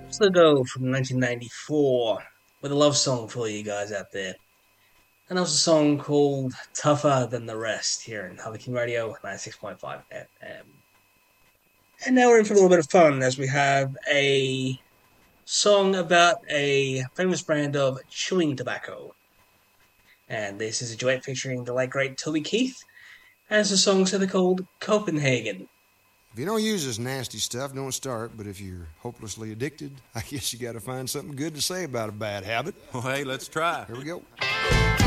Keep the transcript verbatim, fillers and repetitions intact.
The Go from nineteen ninety-four with a love song for you guys out there. And that was a song called Tougher Than the Rest here in Harley King Radio ninety-six point five F M. And now we're in for a little bit of fun as we have a song about a famous brand of chewing tobacco. And this is a duet featuring the late great Toby Keith. And it's a song simply called Copenhagen. If you don't use this nasty stuff, don't start. But if you're hopelessly addicted, I guess you got to find something good to say about a bad habit. Well, hey, let's try. Here we go.